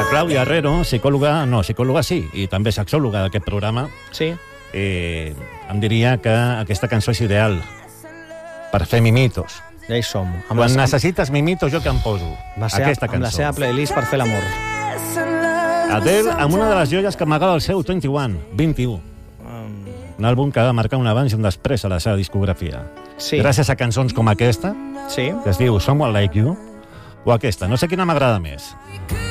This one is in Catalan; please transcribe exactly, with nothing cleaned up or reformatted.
Clàudia Herrero, psicòloga, no, psicòloga sí, i també sexòloga d'aquest programa, Sí. eh, em diria que aquesta cançó és ideal per fer mimitos. Ja hi som. Amb Quan la, necessites mimitos, jo que em poso? la seva, Aquesta amb la seva cançó. playlist per fer l'amor. Adele, amb una de les joies que amagava el seu vint i u, vint i u. Um, Un àlbum que va marcar un abans i un després a la seva discografia. sí. Gràcies a cançons com aquesta, Sí. que es diu Someone Like You, o aquesta, no sé quina m'agrada més.